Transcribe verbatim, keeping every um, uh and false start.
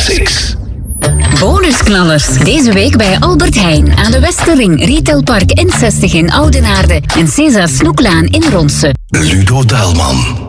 zes. Bonusknallers. Deze week bij Albert Heijn aan de Westerring, Retailpark N zestig in Oudenaarde en César Snoeklaan in Ronse. Ludo Daalman.